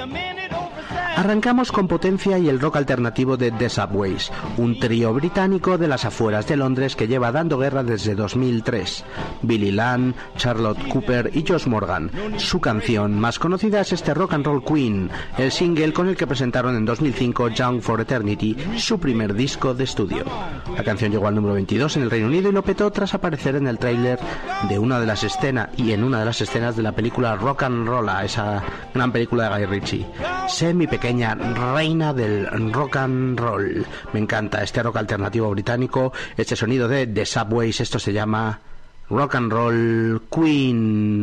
Arrancamos con potencia y el rock alternativo de The Subways, un trío británico de las afueras de Londres que lleva dando guerra desde 2003. Billy Land, Charlotte Cooper y Josh Morgan. Su canción más conocida es este Rock and Roll Queen, el single con el que presentaron en 2005 Young for Eternity, su primer disco de estudio. La canción llegó al número 22 en el Reino Unido y lo petó tras aparecer en el tráiler de una de las escenas de la película Rock and Roll, esa gran película de Guy Ritchie. Sé mi pequeña reina del rock and roll. Me encanta este rock alternativo británico, este sonido de The Subways. Esto se llama Rock and Roll Queen.